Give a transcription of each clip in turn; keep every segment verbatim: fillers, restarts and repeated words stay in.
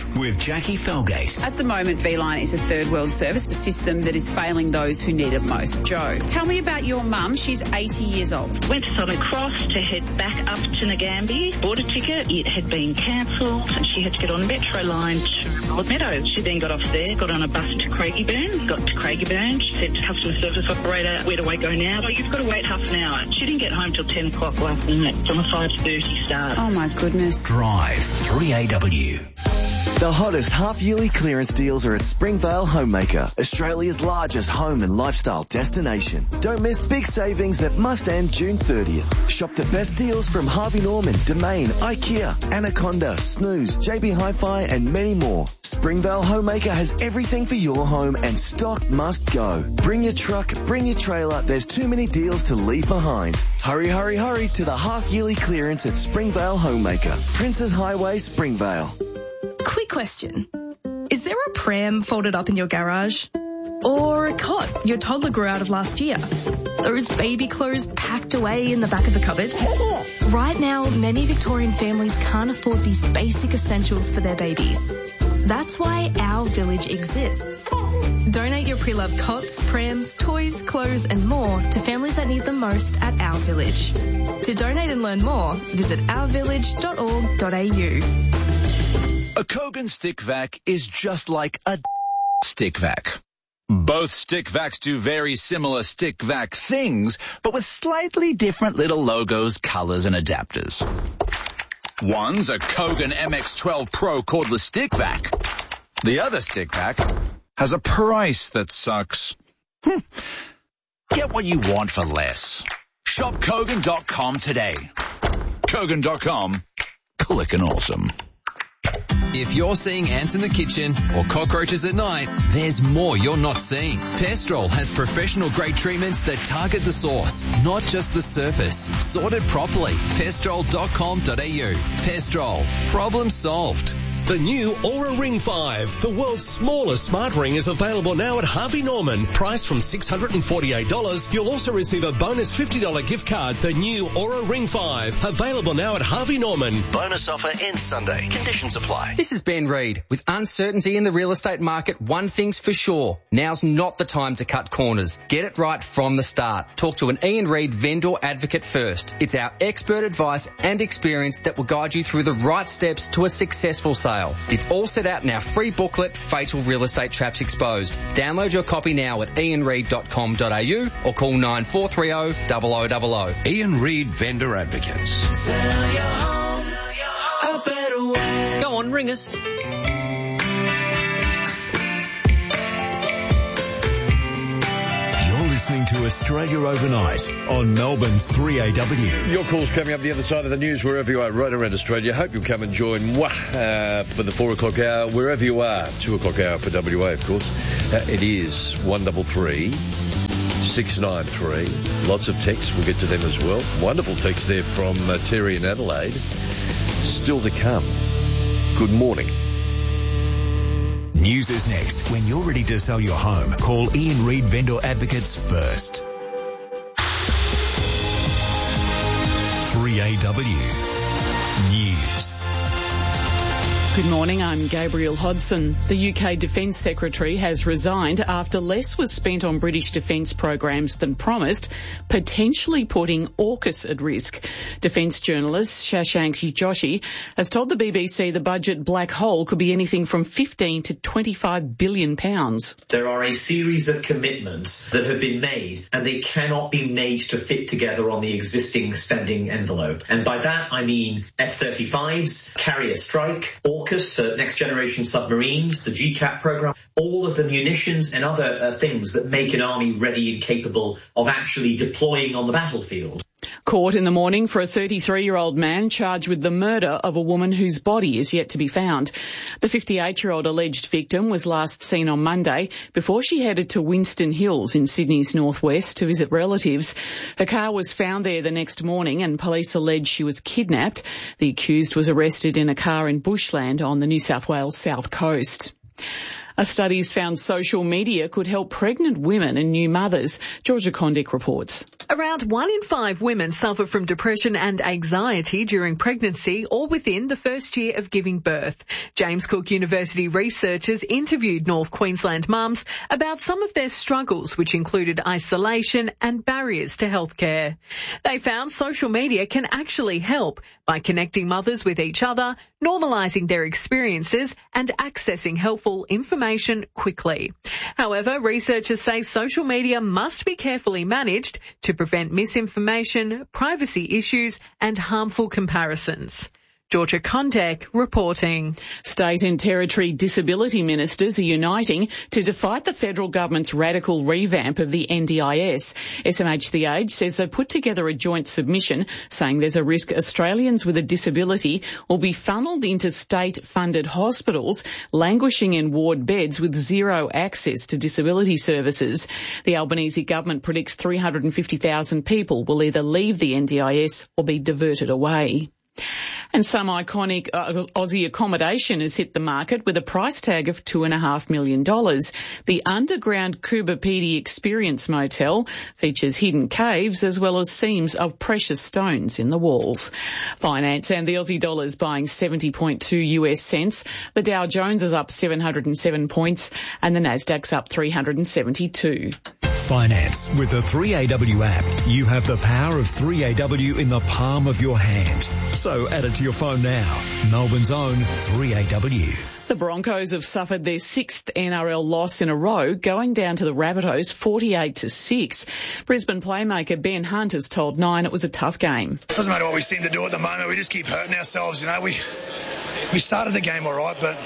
Live with Jackie Felgate. At the moment, V-Line is a third world service, a system that is failing those who need it most. Joe, tell me about your mum. She's eighty years old. Went to Southern Cross to head back up to Ngambie. Bought a ticket. It had been cancelled and she had to get on the metro line to Broadmeadows. She then got off there, got on a bus to Craigieburn, got to Craigieburn. She said to customer service operator, where do I go now? Oh, you've got to wait half an hour. She didn't get home till ten o'clock last night from a five thirty start. Oh my goodness. Drive three A W. The hottest half-yearly clearance deals are at Springvale Homemaker, Australia's largest home and lifestyle destination. Don't miss big savings that must end June thirtieth. Shop the best deals from Harvey Norman, Domain, IKEA, Anaconda, Snooze, J B Hi-Fi and many more. Springvale Homemaker has everything for your home and stock must go. Bring your truck, bring your trailer, there's too many deals to leave behind. Hurry, hurry, hurry to the half-yearly clearance at Springvale Homemaker, Princes Highway, Springvale. Quick question. Is there a pram folded up in your garage? Or a cot your toddler grew out of last year? Those baby clothes packed away in the back of the cupboard? Right now, many Victorian families can't afford these basic essentials for their babies. That's why Our Village exists. Donate your pre-loved cots, prams, toys, clothes and more to families that need them most at Our Village. To donate and learn more, visit our village dot org dot a u. A Kogan stick vac is just like a stick vac. Both stick vacs do very similar stick vac things, but with slightly different little logos, colors, and adapters. One's a Kogan M X twelve Pro cordless stick vac. The other stick vac has a price that sucks. Get what you want for less. Shop Kogan dot com today. Kogan dot com. Clickin' awesome. If you're seeing ants in the kitchen or cockroaches at night, there's more you're not seeing. Pestrol has professional grade treatments that target the source, not just the surface. Sorted properly. Pestrol dot com dot a u. Pestrol. Problem solved. The new Aura Ring five, the world's smallest smart ring, is available now at Harvey Norman. Priced from six hundred forty-eight dollars, you'll also receive a bonus fifty dollars gift card. The new Aura Ring five, available now at Harvey Norman. Bonus offer ends Sunday. Conditions apply. This is Ben Reid. With uncertainty in the real estate market, one thing's for sure. Now's not the time to cut corners. Get it right from the start. Talk to an Ian Reid vendor advocate first. It's our expert advice and experience that will guide you through the right steps to a successful sale. It's all set out in our free booklet, Fatal Real Estate Traps Exposed. Download your copy now at ian reid dot com dot a u or call nine four three zero, zero zero zero zero. Ian Reid Vendor Advocates. Sell your home a better way. Go on, ring us. Listening to Australia Overnight on Melbourne's three A W. Your calls coming up the other side of the news wherever you are right around Australia. Hope you'll come and join moi uh, for the four o'clock hour wherever you are. Two o'clock hour for W A, of course. Uh, it is one double three six nine three. Lots of texts. We'll get to them as well. Wonderful text there from uh, Terry in Adelaide. Still to come. Good morning. News is next. When you're ready to sell your home, call Ian Reid Vendor Advocates first. three A W News. Good morning, I'm Gabrielle Hodson. The U K Defence Secretary has resigned after less was spent on British defence programs than promised, potentially putting AUKUS at risk. Defence journalist Shashank Joshi has told the B B C the budget black hole could be anything from fifteen to twenty-five billion pounds. There are a series of commitments that have been made and they cannot be made to fit together on the existing spending envelope. And by that I mean F thirty-fives, Carrier Strike, AUKUS, uh, next generation submarines, the G CAP programme, all of the munitions and other uh, things that make an army ready and capable of actually deploying on the battlefield. Court in the morning for a thirty-three-year-old man charged with the murder of a woman whose body is yet to be found. The fifty-eight-year-old alleged victim was last seen on Monday before she headed to Winston Hills in Sydney's northwest to visit relatives. Her car was found there the next morning and police allege she was kidnapped. The accused was arrested in a car in bushland on the New South Wales south coast. A study's found social media could help pregnant women and new mothers. Georgia Condick reports. Around one in five women suffer from depression and anxiety during pregnancy or within the first year of giving birth. James Cook University researchers interviewed North Queensland mums about some of their struggles, which included isolation and barriers to healthcare. They found social media can actually help by connecting mothers with each other, normalising their experiences and accessing helpful information quickly. However, researchers say social media must be carefully managed to prevent misinformation, privacy issues and harmful comparisons. Georgia Kondek reporting. State and territory disability ministers are uniting to defight the federal government's radical revamp of the N D I S. S M H The Age says they put together a joint submission saying there's a risk Australians with a disability will be funnelled into state-funded hospitals, languishing in ward beds with zero access to disability services. The Albanese government predicts three hundred fifty thousand people will either leave the N D I S or be diverted away. And some iconic uh, Aussie accommodation has hit the market with a price tag of two and a half million dollars. The underground Coober Pedy Experience Motel features hidden caves as well as seams of precious stones in the walls. Finance and the Aussie dollar is buying seventy point two US cents. The Dow Jones is up seven hundred seven points and the Nasdaq's up three hundred seventy-two. Finance. With the three A W app, you have the power of three A W in the palm of your hand. So add it to your phone now. Melbourne's own three A W. The Broncos have suffered their sixth N R L loss in a row, going down to the Rabbitohs forty-eight to six. Brisbane playmaker Ben Hunt has told Nine it was a tough game. It doesn't matter what we seem to do at the moment. We just keep hurting ourselves. You know, we we started the game all right, but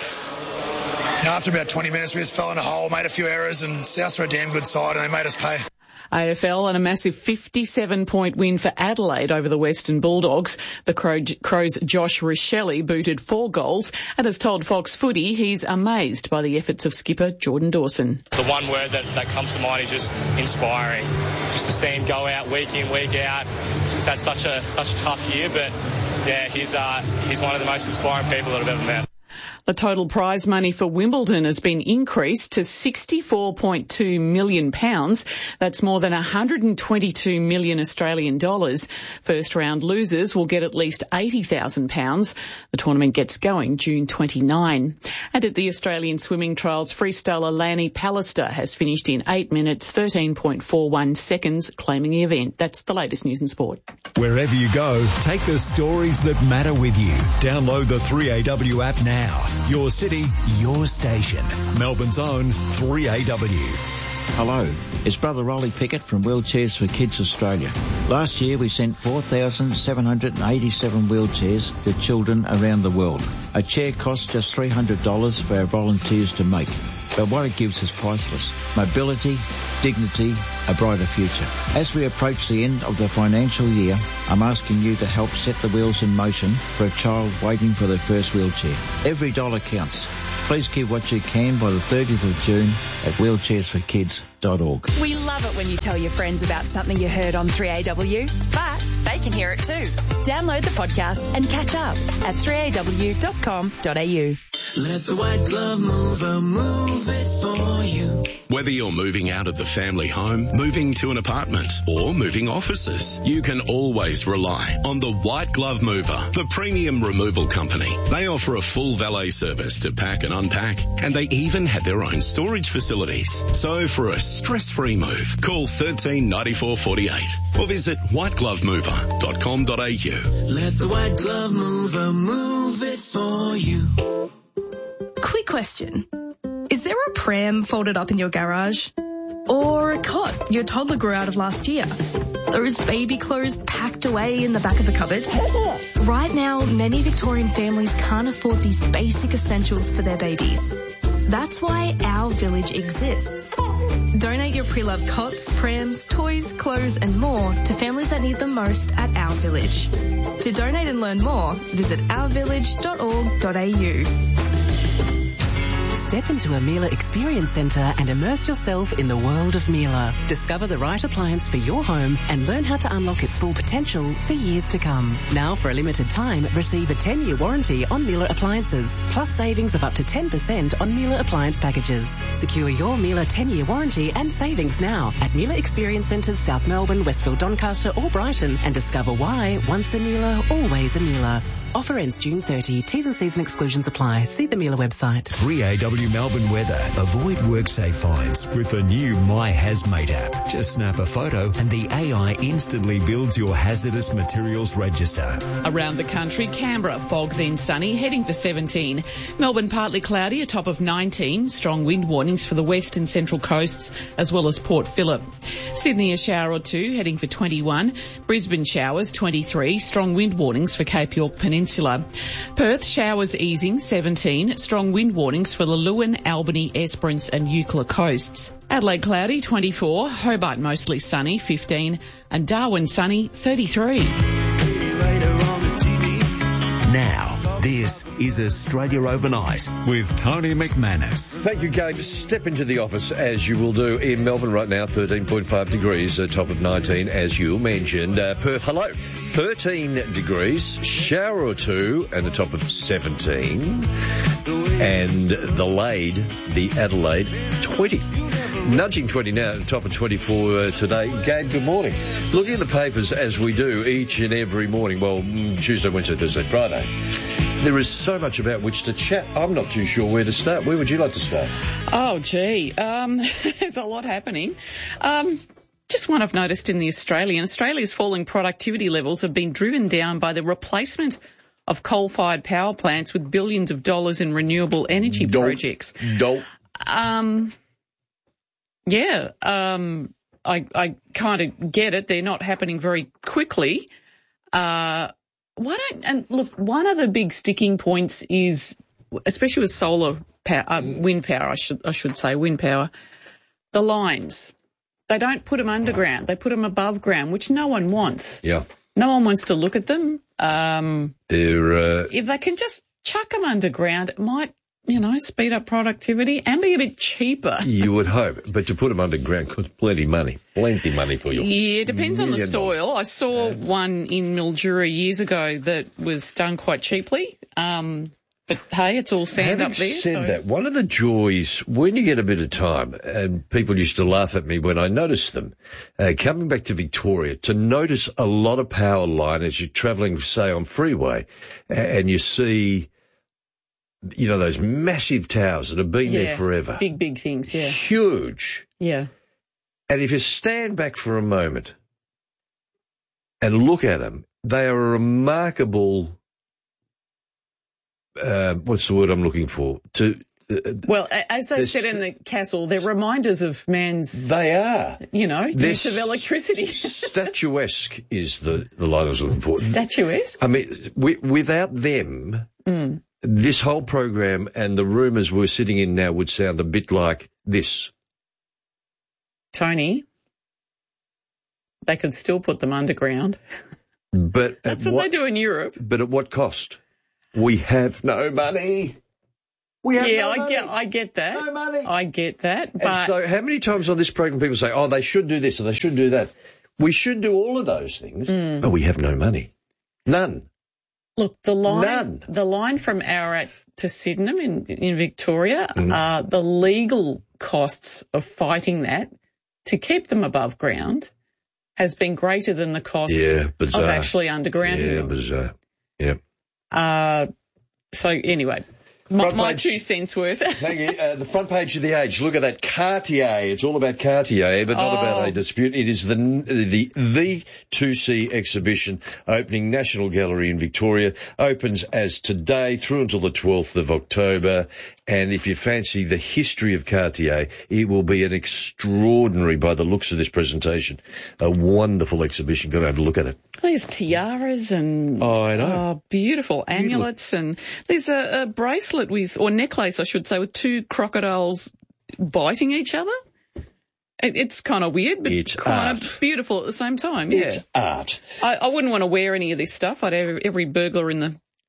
you know, after about twenty minutes, we just fell in a hole, made a few errors, and Souths are a damn good side, and they made us pay. A F L and a massive fifty-seven point win for Adelaide over the Western Bulldogs. The Crows' Josh Richelli booted four goals and has told Fox Footy he's amazed by the efforts of skipper Jordan Dawson. The one word that, that comes to mind is just inspiring. Just to see him go out week in, week out. He's had such a such a tough year, but yeah, he's uh, he's one of the most inspiring people that I've ever met. The total prize money for Wimbledon has been increased to sixty-four point two million pounds. That's more than one hundred twenty-two million Australian dollars. First round losers will get at least eighty thousand pounds. The tournament gets going June twenty-ninth. And at the Australian swimming trials, freestyler Lanny Pallister has finished in eight minutes, thirteen point four one seconds, claiming the event. That's the latest news and sport. Wherever you go, take the stories that matter with you. Download the three A W app now. Your city, your station. Melbourne's own three A W. Hello, it's Brother Rolly Pickett from Wheelchairs for Kids Australia. Last year we sent four thousand seven hundred eighty-seven wheelchairs to children around the world. A chair costs just three hundred dollars for our volunteers to make. But what it gives is priceless. Mobility, dignity, a brighter future. As we approach the end of the financial year, I'm asking you to help set the wheels in motion for a child waiting for their first wheelchair. Every dollar counts. Please give what you can by the thirtieth of June at wheelchairs for kids dot org. We love it when you tell your friends about something you heard on three A W, but they can hear it too. Download the podcast and catch up at three A W dot com dot A U. Let the white glove mover move it for you. Whether you're moving out of the family home, moving to an apartment, or moving offices, you can always rely on the White Glove Mover, the premium removal company. They offer a full valet service to pack and unpack, and they even have their own storage facilities. So for a stress-free move, call thirteen ninety-four forty-eight or visit white glove mover dot com dot A U. Let the white glove mover move it for you. Quick question. Is there a pram folded up in your garage? Or a cot your toddler grew out of last year? Those baby clothes packed away in the back of the cupboard? Right now, many Victorian families can't afford these basic essentials for their babies. That's why Our Village exists. Donate your pre-loved cots, prams, toys, clothes and more to families that need them most at Our Village. To donate and learn more, visit our village dot org dot A U. Step into a Miele Experience Centre and immerse yourself in the world of Miele. Discover the right appliance for your home and learn how to unlock its full potential for years to come. Now, for a limited time, receive a ten-year warranty on Miele appliances, plus savings of up to ten percent on Miele appliance packages. Secure your Miele ten-year warranty and savings now at Miele Experience Centres South Melbourne, Westfield, Doncaster or Brighton, and discover why once a Miele, always a Miele. Offer ends June thirtieth. T's and C's and exclusions apply. See the Miele website. three A W Melbourne weather. Avoid WorkSafe fines with the new My Hazmate app. Just snap a photo and the A I instantly builds your hazardous materials register. Around the country, Canberra, fog then sunny, heading for seventeen. Melbourne, partly cloudy, a top of nineteen. Strong wind warnings for the west and central coasts, as well as Port Phillip. Sydney, a shower or two, heading for twenty-one. Brisbane, showers, twenty-three. Strong wind warnings for Cape York Peninsula. Perth, showers easing, seventeen. Strong wind warnings for the Lewin, Albany, Esperance and Eucla coasts. Adelaide, cloudy, twenty-four. Hobart, mostly sunny, fifteen. And Darwin, sunny, thirty-three. Now, this is Australia Overnight with Tony McManus. Thank you, Gabe. Step into the office, as you will do in Melbourne right now, thirteen point five degrees, a top of nineteen, as you mentioned. Uh, Perth, hello, thirteen degrees, shower or two, and a top of seventeen. And the Lade, the Adelaide, twenty. Nudging twenty now, at the top of twenty-four uh, today. Gabe, good morning. Looking at the papers, as we do each and every morning, well, Tuesday, Wednesday, Thursday, Friday, there is so much about which to chat. I'm not too sure where to start. Where would you like to start? Oh, gee, um, there's a lot happening. Um, just one I've noticed in the Australian. Australia's falling productivity levels have been driven down by the replacement of coal-fired power plants with billions of dollars in renewable energy Don't, projects. Don't. Um... Yeah, um, I, I kind of get it. They're not happening very quickly. Uh, why don't, and look, one of the big sticking points is, especially with solar power, uh, wind power, I should, I should say, wind power, the lines. They don't put them underground. They put them above ground, which no one wants. Yeah. No one wants to look at them. Um, They're, uh... if they can just chuck them underground, it might, you know, speed up productivity and be a bit cheaper. You would hope, but to put them underground costs plenty of money. Plenty of money for you. Yeah, it depends on the soil. I saw one in Mildura years ago that was done quite cheaply. Um, but hey, it's all sand Having up there. said so. that, one of the joys, when you get a bit of time, and people used to laugh at me when I noticed them, uh, coming back to Victoria, to notice a lot of power line as you're travelling, say, on freeway, and you see, you know, those massive towers that have been yeah, there forever. Big, big things, yeah. Huge. Yeah. And if you stand back for a moment and look at them, they are a remarkable, uh, what's the word I'm looking for? To uh, Well, as they said in the castle, they're reminders of man's... They are. You know, They're use of electricity. Statuesque is the, the line I was looking for. Statuesque? I mean, we, without them... Mm. This whole program and the rumours we're sitting in now would sound a bit like this. Tony, they could still put them underground. But That's what, what they do in Europe. But at what cost? We have no money. We have yeah, no I money. get, I get that. No money. I get that. But and so how many times on this program people say, oh, they should do this or they should do that. We should do all of those things, mm. but we have no money. None. Look, the line, None. the line from Ararat to Sydenham in, in Victoria, Mm. uh, the legal costs of fighting that to keep them above ground has been greater than the cost yeah, bizarre. of actually undergrounding Yeah, them. bizarre. Yeah. Uh, so anyway, my, my page, two cents worth. Thank you. Uh, the front page of The Age. Look at that Cartier. It's all about Cartier, but not Oh. about a dispute. It is the the the two C exhibition opening National Gallery in Victoria. Opens as today through until the twelfth of October. And if you fancy the history of Cartier, it will be an extraordinary, by the looks of this presentation, a wonderful exhibition. Go and have a look at it. There's tiaras and Oh, I know. oh, beautiful amulets, and there's a, a bracelet with, or necklace, I should say, with two crocodiles biting each other. It, it's kind of weird, but It's kind art. of beautiful at the same time. Yeah, It's art. I, I wouldn't want to wear any of this stuff. I'd have every burglar in the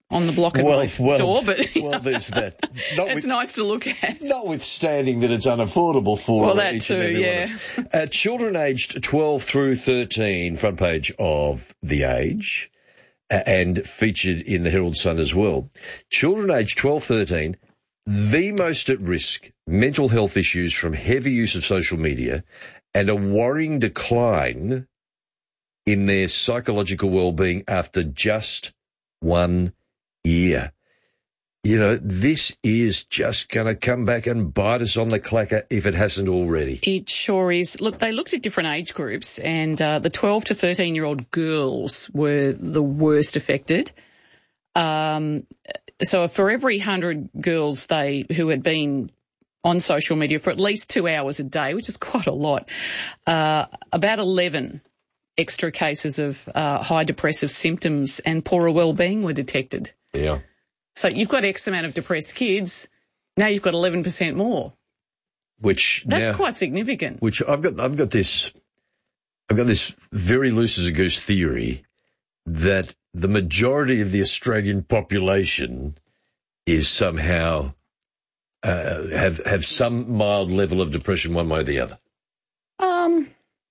on the block at well, my well, door, but well, there's that. Not it's with, nice to look at. Notwithstanding that it's unaffordable for well, that each too, and every yeah. one. Uh, children aged twelve through thirteen, front page of The Age, uh, and featured in the Herald Sun as well. Children aged twelve, thirteen, the most at risk, mental health issues from heavy use of social media, and a worrying decline in their psychological well-being after just one year. You know, this is just going to come back and bite us on the clacker if it hasn't already. It sure is. Look, they looked at different age groups, and uh, the twelve to thirteen-year-old girls were the worst affected. Um, so for every one hundred girls they who had been on social media for at least two hours a day, which is quite a lot, uh, about eleven extra cases of uh, high depressive symptoms and poorer well-being were detected. Yeah. So you've got X amount of depressed kids, now you've got eleven percent more. Which That's now, quite significant. Which I've got, I've got this, I've got this very loose as a goose theory that the majority of the Australian population is somehow, uh, have, have some mild level of depression one way or the other. Um...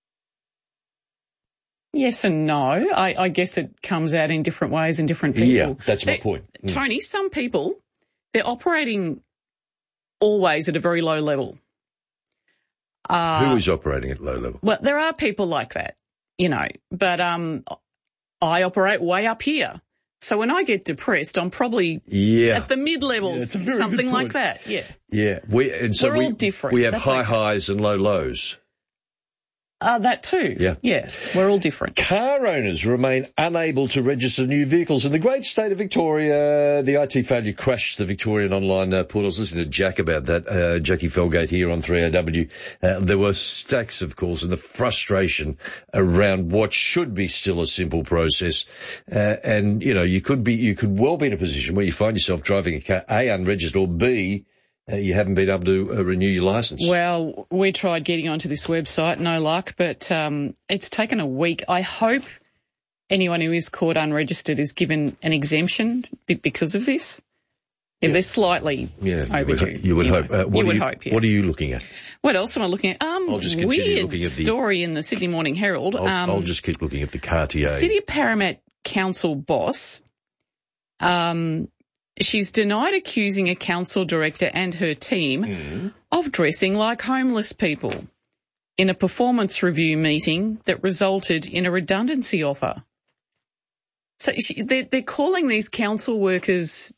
Yes and no. I, I guess it comes out in different ways in different people. Yeah, that's my they, point. Mm. Tony, some people, they're operating always at a very low level. Uh, Who is operating at low level? Well, there are people like that, you know, but um, I operate way up here. So when I get depressed, I'm probably yeah. at the mid-levels, yeah, something like that, yeah. Yeah, we, and so We're we, all different. We have That's high okay. highs and low lows. Uh, that too. Yeah. Yeah, we're all different. Car owners remain unable to register new vehicles. In the great state of Victoria, the I T failure crashed the Victorian online uh, portals. Listen to Jack about that. Uh, Jackie Felgate here on three A W. Uh, there were stacks, of course, and the frustration around what should be still a simple process. Uh, and, you know, you could be, you could well be in a position where you find yourself driving a car, A, unregistered, or B, Uh, you haven't been able to uh, renew your licence. Well, we tried getting onto this website, no luck, but um, it's taken a week. I hope anyone who is caught unregistered is given an exemption because of this. If yeah. they're slightly yeah, overdue. You would, you would hope. Uh, what you would you, hope, yeah. What are you looking at? What else am I looking at? Um, I'll just continue weird looking at the story in the Sydney Morning Herald. I'll, um, I'll just keep looking at the Cartier. City of Parramatta Council boss, um, she's denied accusing a council director and her team mm. of dressing like homeless people in a performance review meeting that resulted in a redundancy offer. So she, they're, they're calling these council workers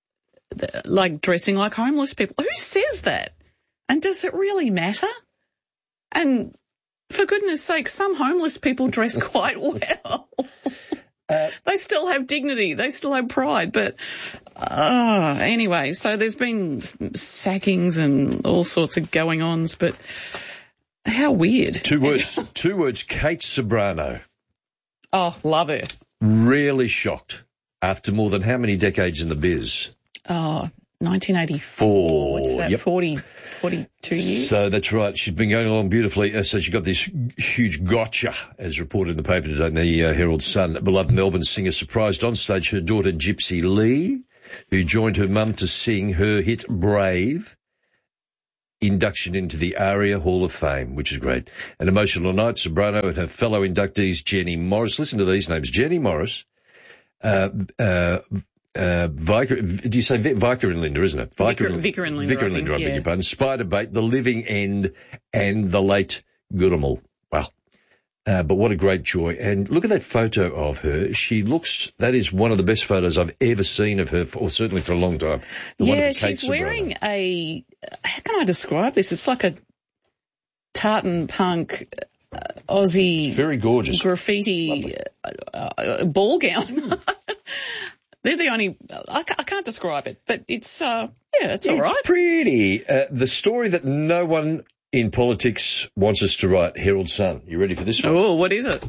like dressing like homeless people. Who says that? And does it really matter? And for goodness sake, some homeless people dress quite well. Uh, they still have dignity. They still have pride. But uh, anyway, so there's been sackings and all sorts of going-ons, but how weird. Two words. two words. Kate Ceberano. Oh, love her. Really shocked after more than how many decades in the biz? Oh, nineteen eighty-four. Four. What's that, yep. forty, forty-two years? So that's right. She's been going along beautifully. Uh, so she got this huge gotcha, as reported in the paper today in the uh, Herald Sun. Beloved Melbourne singer surprised on stage her daughter Gypsy Lee, who joined her mum to sing her hit Brave. Induction into the ARIA Hall of Fame, which is great. An emotional night. Ceberano and her fellow inductees, Jenny Morris. Listen to these names. Jenny Morris, uh, uh, Uh, Vicar, do you say Vicar and Linda, isn't it? Vicar, Vicar, Vicar and Linda, Vicar and Linda, I, think, I beg yeah. your pardon. Spiderbait, The Living End, and The Late Goodamel. Wow. Uh, but what a great joy. And look at that photo of her. She looks, that is one of the best photos I've ever seen of her, for, or certainly for a long time. The yeah, she's wearing a, how can I describe this? It's like a tartan punk uh, Aussie. It's very gorgeous. Graffiti uh, uh, ball gown. They're the only, I can't, I can't describe it, but it's, uh, yeah, it's, it's all right. It's pretty. Uh, the story that no one in politics wants us to write, Herald Sun. You ready for this one? Oh, what is it?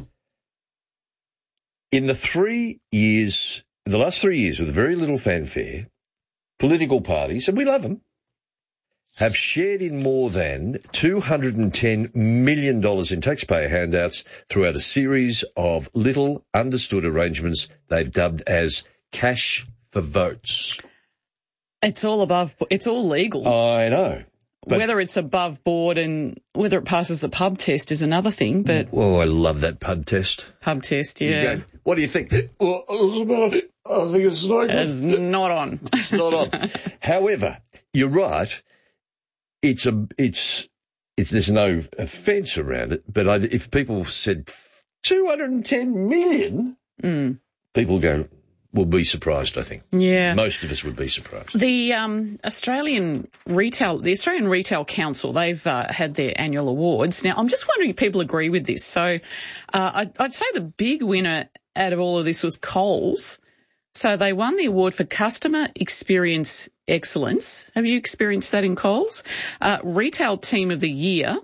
In the three years, the last three years with very little fanfare, political parties, and we love them, have shared in more than two hundred ten million dollars in taxpayer handouts throughout a series of little understood arrangements they've dubbed as cash for votes. It's all above, it's all legal. I know. But whether it's above board and whether it passes the pub test is another thing, but... Oh, I love that pub test. Pub test, yeah. You go, what do you think? Well, I think it's not on. It's not on. It's not on. However, you're right. It's a, it's, it's, there's no offence around it, but I, if people said two hundred ten million, mm. people go, will be surprised, I think. Yeah. Most of us would be surprised. The um, Australian Retail, the Australian Retail Council, they've uh, had their annual awards. Now, I'm just wondering if people agree with this. So uh, I'd, I'd say the big winner out of all of this was Coles. So they won the award for Customer Experience Excellence. Have you experienced that in Coles? Uh, Retail Team of the Year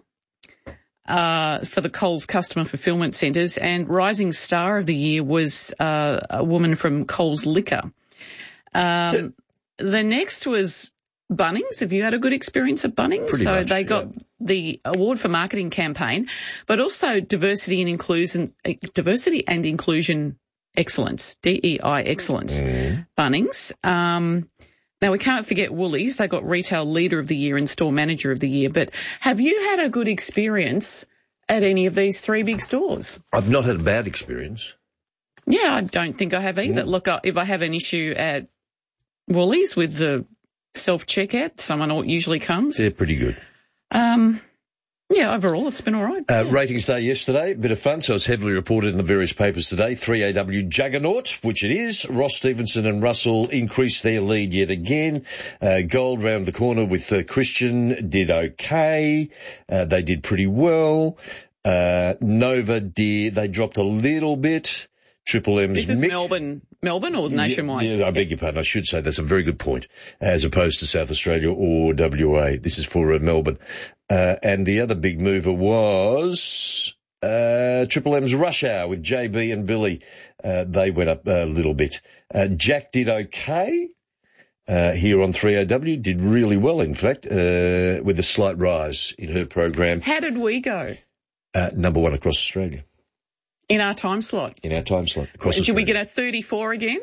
uh, for the Coles Customer Fulfilment Centres, and Rising Star of the Year was uh, a woman from Coles Liquor. Um, the next was Bunnings. Have you had a good experience at Bunnings? Pretty so much, they got yeah. the award for marketing campaign, but also diversity and inclusion, diversity and inclusion excellence, D E I excellence. Mm. Bunnings. Um, now we can't forget Woolies. They got Retail Leader of the Year and Store Manager of the Year. But have you had a good experience at any of these three big stores? I've not had a bad experience. Yeah, I don't think I have either. Mm. Look, if I have an issue at Woolies with the self-checkout, someone usually comes. They're pretty good. Um, yeah, overall, it's been all right. Uh, yeah. Ratings day yesterday, bit of fun, so it's heavily reported in the various papers today. three A W juggernaut, which it is. Ross Stevenson and Russell increased their lead yet again. Uh, Gold round the corner with uh, Christian did okay. Uh, they did pretty well. Uh, Nova did, they dropped a little bit. Triple M's This is Mick. Melbourne, Melbourne or nationwide? Yeah, yeah, I beg your pardon. I should say that's a very good point, as opposed to South Australia or W A. This is for uh, Melbourne. Uh, and the other big mover was uh, Triple M's Rush Hour with J B and Billy. Uh, they went up a little bit. Uh, Jack did okay. Uh, here on three A W, did really well, in fact, uh, with a slight rise in her program. How did we go? Uh, number one across Australia. In our time slot? In our time slot. Across Did Australia. we get a thirty-four again?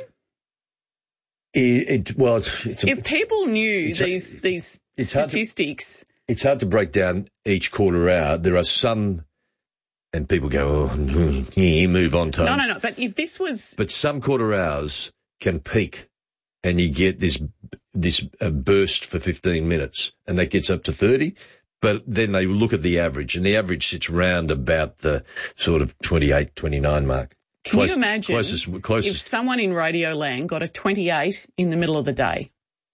It, it, well, it's, it's a, if people knew it's these a, these it's statistics. Hard to, it's hard to break down each quarter out. There are some, and people go, oh, yeah, move on, Tones. No, no, no. But if this was... But some quarter hours can peak and you get this this uh, burst for fifteen minutes, and that gets up to thirty. But then they look at the average, and the average sits round about the sort of twenty-eight, twenty-nine mark. Can Close, you imagine closest, closest, if someone in Radio Land got a twenty-eight in the middle of the day?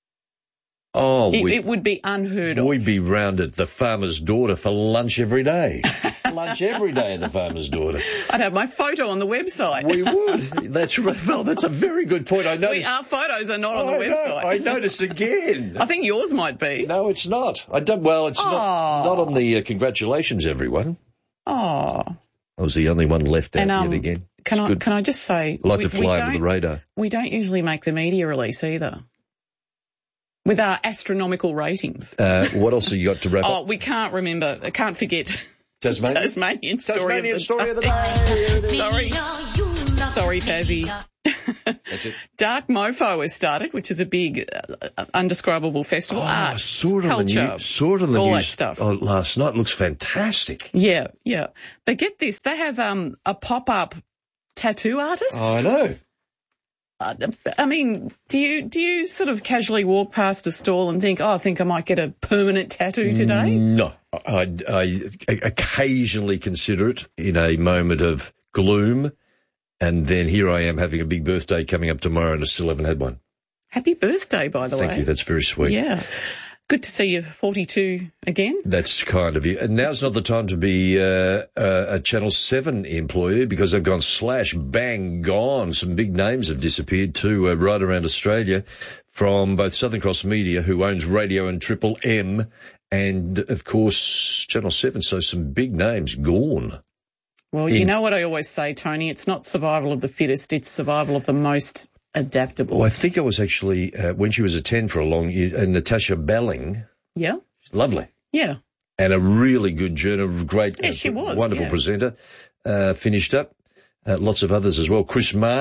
Oh, it, we, it would be unheard of. We'd be round at the farmer's daughter for lunch every day. Lunch every day at the farmer's daughter. I'd have my photo on the website. We would. That's right. Well, that's a very good point. I noticed. We, our photos are not oh, on the website. No, I noticed again. I think yours might be. No, it's not. I don't. Well, it's oh. not. Not on the uh, congratulations, everyone. Oh. I was the only one left out and, um, yet again. Can it's I? good. Can I just say? I like we, to fly under the radar. We don't usually make the media release either. With our astronomical ratings. Uh, what else have you got to wrap oh, up? Oh, we can't remember. I can't forget. Tasmanian? Tasmanian story, Tasmanian of, the story of the day. Sorry. Sorry, Tassie. That's it. Dark Mofo has started, which is a big, uh, undescribable festival. Oh, Art, saw it on culture, the news. Saw it on the all news that stuff. Oh, last night. Looks fantastic. Yeah, yeah. But get this, they have um, a pop-up tattoo artist. Oh, I know. Uh, I mean, do you do you sort of casually walk past a stall and think, oh, I think I might get a permanent tattoo today? No. I, I occasionally consider it in a moment of gloom, and then here I am having a big birthday coming up tomorrow and I still haven't had one. Happy birthday, by the Thank way. Thank you. That's very sweet. Yeah. Good to see you forty-two again. That's kind of you. And now's not the time to be uh, a Channel seven employee because they've gone slash, bang, gone. Some big names have disappeared too uh, right around Australia from both Southern Cross Media, who owns Radio and Triple M, and, of course, Channel seven. So some big names gone. Well, In- you know what I always say, Tony, it's not survival of the fittest, it's survival of the most adaptable. Well, I think I was actually, uh, when she was a ten for a long year, uh, Natasha Belling. Yeah. She's lovely. Yeah. And a really good journalist, great, yes, she was, wonderful yeah. presenter, uh, finished up. Uh, lots of others as well. Chris Marr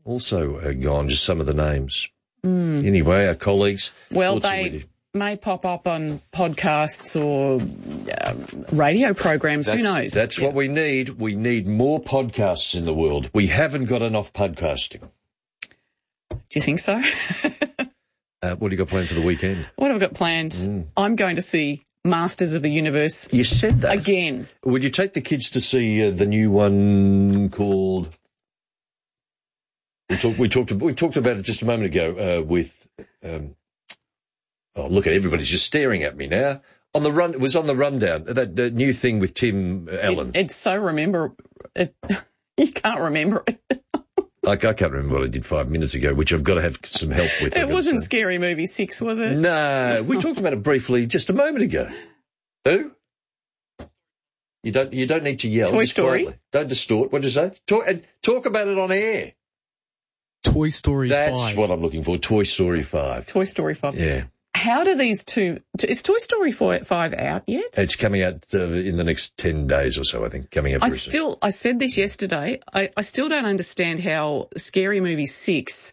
also uh, gone, just some of the names. Mm. Anyway, our colleagues. Well, they may pop up on podcasts or uh, radio programs. That's, Who knows? That's yeah. what we need. We need more podcasts in the world. We haven't got enough podcasting. Do you think so? uh, what do you got planned for the weekend? What have I got planned? Mm. I'm going to see Masters of the Universe. You said that. Again. Would you take the kids to see uh, the new one called... We talked, we talked, we talked about it just a moment ago uh, with... Um, oh, look, everybody's just staring at me now. On the run, it was on the rundown, that, that new thing with Tim Allen. It, it's so remember... It, you can't remember it. I, I can't remember what I did five minutes ago, which I've got to have some help with. It wasn't Scary Movie six, was it? No, we talked about it briefly just a moment ago. Who? You don't. You don't need to yell. Toy Story. Quietly. Don't distort. What did you say? Talk. Talk about it on air. Toy Story That's five. That's what I'm looking for. Toy Story five. Toy Story five. Yeah. How do these two... Is Toy Story five out yet? It's coming out uh, in the next ten days or so, I think, coming out I very still, soon. I said this yesterday, I, I still don't understand how Scary Movie six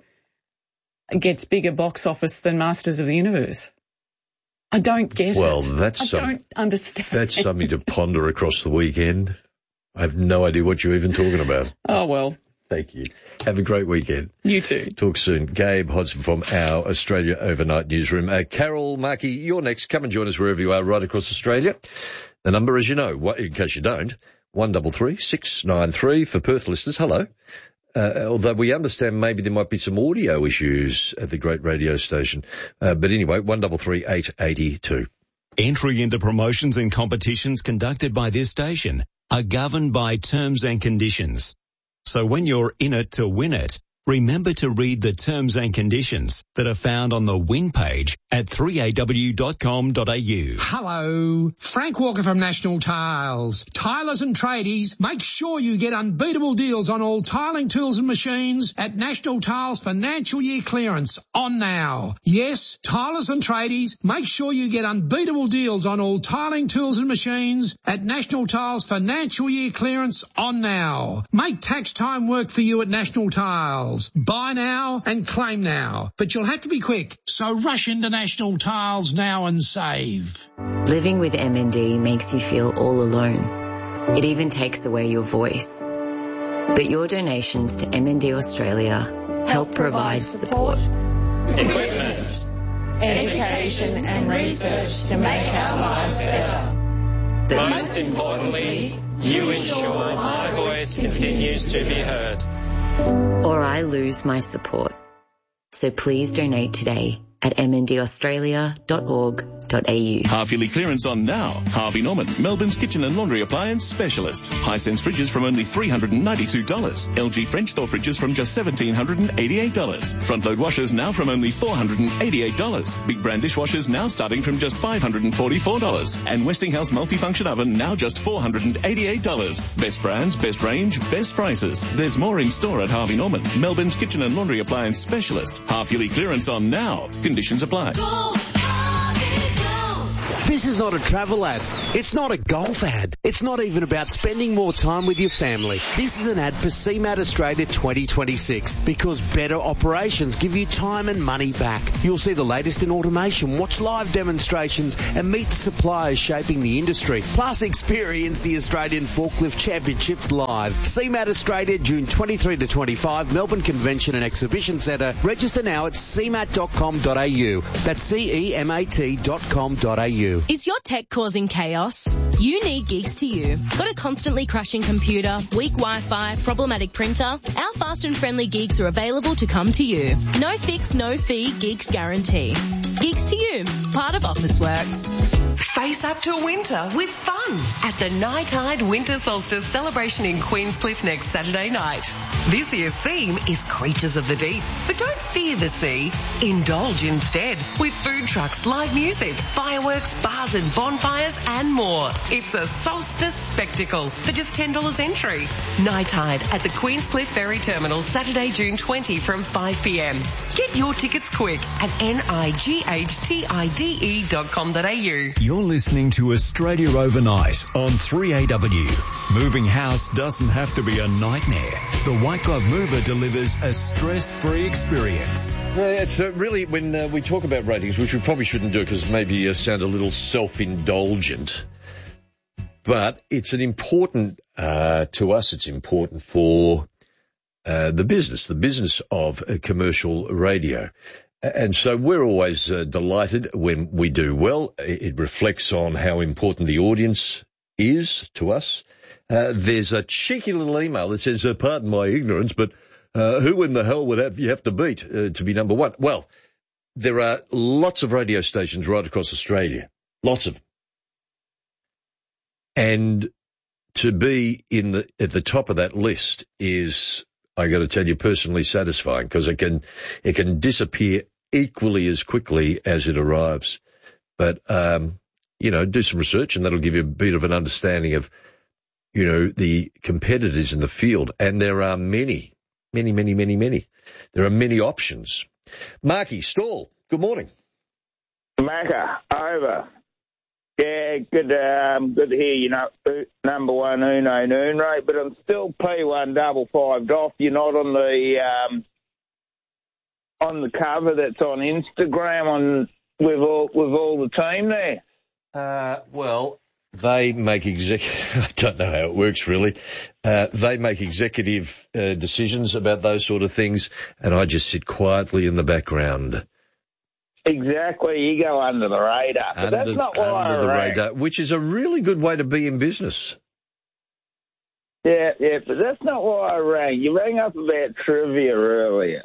gets bigger box office than Masters of the Universe. I don't get well, it. Well, that's I some, don't understand. That's something to ponder across the weekend. I have no idea what you're even talking about. Oh, well. Thank you. Have a great weekend. You too. Talk soon. Gabe Hodson from our Australia Overnight Newsroom. Uh, Carol Markey, you're next. Come and join us wherever you are right across Australia. The number, as you know, in case you don't, one double three six nine three for Perth listeners. Hello. Uh, although we understand maybe there might be some audio issues at the great radio station. Uh, but anyway, one double three eight eighty two. Entry into promotions and competitions conducted by this station are governed by terms and conditions. So when you're in it to win it, remember to read the terms and conditions that are found on the win page at three a w dot com dot a u. Hello, Frank Walker from National Tiles. Tilers and tradies, make sure you get unbeatable deals on all tiling tools and machines at National Tiles financial year clearance on now. Yes, tilers and tradies, make sure you get unbeatable deals on all tiling tools and machines at National Tiles financial year clearance on now. Make tax time work for you at National Tiles. Buy now and claim now, but you'll have to be quick, so rush into National Tiles now and save. Living with M N D makes you feel all alone. It even takes away your voice. But your donations to M N D Australia help provide support, equipment, education and research to make our lives better. But most importantly, you ensure my voice continues to be heard. Or I lose my support. So please donate today at m n d australia dot org dot a u. Half-yearly clearance on now. Harvey Norman, Melbourne's kitchen and laundry appliance specialist. Hisense fridges from only three hundred ninety-two dollars. L G French door fridges from just one thousand seven hundred eighty-eight dollars. Front-load washers now from only four hundred eighty-eight dollars. Big brand dishwashers now starting from just five hundred forty-four dollars. And Westinghouse multifunction oven now just four hundred eighty-eight dollars. Best brands, best range, best prices. There's more in store at Harvey Norman, Melbourne's kitchen and laundry appliance specialist. Half-yearly clearance on now. Conditions apply. Go, Harvey, go. This is not a travel ad. It's not a golf ad. It's not even about spending more time with your family. This is an ad for C MAT Australia twenty twenty-six because better operations give you time and money back. You'll see the latest in automation, watch live demonstrations and meet the suppliers shaping the industry. Plus experience the Australian Forklift Championships live. C MAT Australia June twenty-third to twenty-fifth, Melbourne Convention and Exhibition Centre. Register now at c mat dot com dot a u. That's C E M A T dot com dot a u. Is your tech causing chaos? You need Geeks to You. Got a constantly crashing computer, weak Wi-Fi, problematic printer? Our fast and friendly Geeks are available to come to you. No fix, no fee, Geeks guarantee. Geeks to You, part of Officeworks. Face up to winter with fun at the Night Tide Winter Solstice celebration in Queenscliff next Saturday night. This year's theme is Creatures of the Deep, but don't fear the sea. Indulge instead with food trucks, live music, fireworks, bars and bonfires and more. It's a solstice spectacle for just ten dollars entry. Night Tide at the Queenscliff Ferry Terminal Saturday, June twentieth from five p m. Get your tickets quick at N I G H T I D E dot com dot a u. You're listening to Australia Overnight on three A W. Moving house doesn't have to be a nightmare. The White Glove Mover delivers a stress-free experience. Yeah, it's uh, really, when uh, we talk about ratings, which we probably shouldn't do because maybe uh, sound a little self-indulgent, but it's an important, uh, to us, it's important for uh, the business, the business of uh, commercial radio. And so we're always uh, delighted when we do well. It reflects on how important the audience is to us. Uh, there's a cheeky little email that says, uh, pardon my ignorance, but uh, who in the hell would have, you have to beat uh, to be number one? Well, there are lots of radio stations right across Australia, lots of them. And to be in the at the top of that list is, I got to tell you, personally satisfying, because it can it can disappear equally as quickly as it arrives. But um, you know, do some research, and that'll give you a bit of an understanding of, you know, the competitors in the field. And there are many, many, many, many, many. There are many options. Marky Stall, good morning. Macca, over. Yeah, good. Um, good to hear you know number one Uno Noon rate, but I'm still P one double five off. You're not on the um, on the cover that's on Instagram on with all with all the team there. Uh, well, they make exec. I don't know how it works really. Uh, they make executive uh, decisions about those sort of things, and I just sit quietly in the background. Exactly, you go under the radar. But under, that's not why I under the rang. radar, which is a really good way to be in business. Yeah, yeah, but that's not why I rang. You rang up about trivia earlier.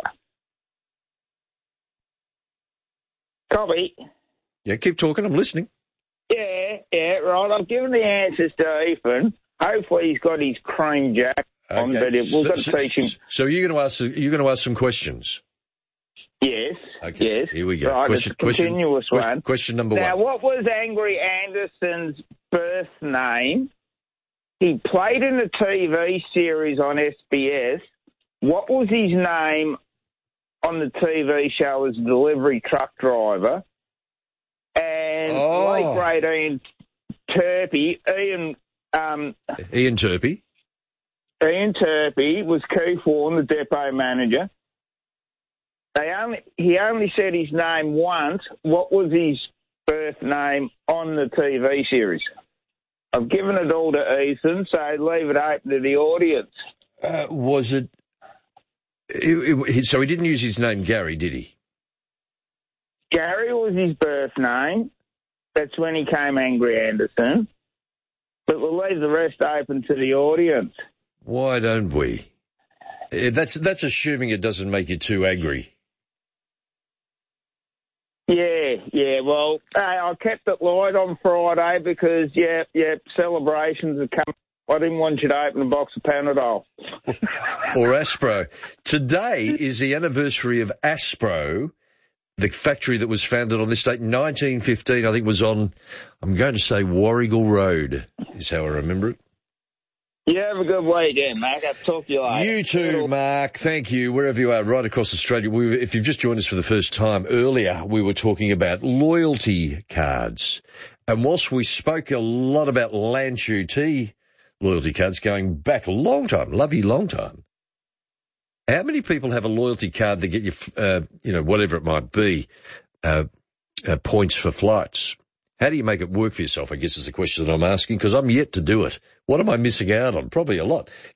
Copy. Yeah, keep talking. I'm listening. Yeah, yeah, right. I've given the answers to Ethan. Hopefully he's got his cream jack on, Okay. but we've So- got to so- teach him. So you're going to ask. You're going to ask some questions. Yes, Okay. yes. Here we go. Right, question, it's a continuous question, one. Question number Now, one. what was Angry Anderson's birth name? He played in a T V series on S B S. What was his name on the T V show as a delivery truck driver? And Oh. late great Ian Turpie, Ian, um, Ian Turpie. Ian Turpie was Keith Warren, the depot manager. They only he only said his name once. What was his birth name on the T V series? I've given it all to Ethan, so leave it open to the audience. Uh, was it, it, it? So he didn't use his name Gary, did he? Gary was his birth name. That's when he came Angry Anderson. But we'll leave the rest open to the audience. Why don't we? Eh, That's that's assuming it doesn't make you too angry. Yeah, yeah, well, hey, I kept it light on Friday because, yeah, yeah, celebrations are coming. I didn't want you to open a box of Panadol. Or Aspro. Today is the anniversary of Aspro, the factory that was founded on this date in nineteen fifteen. I think was on, I'm going to say Warrigal Road, is how I remember it. You have a good weekend, Mac. I'll talk to you later. You too, Mark. Thank you. Wherever you are, right across Australia. We, if you've just joined us for the first time, earlier we were talking about loyalty cards. And whilst we spoke a lot about Lanchu Tea loyalty cards going back a long time, lovely long time, how many people have a loyalty card that get you, uh, you know, whatever it might be, uh, uh, points for flights? How do you make it work for yourself, I guess is the question that I'm asking, because I'm yet to do it. What am I missing out on? Probably a lot.